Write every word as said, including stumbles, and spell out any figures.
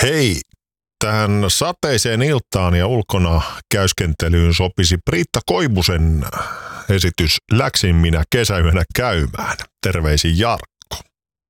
Hei, tähän sateiseen iltaan ja ulkona käyskentelyyn sopisi Priitta Koivusen esitys Läksin minä kesäyönä käymään. Terveisin Jarkko.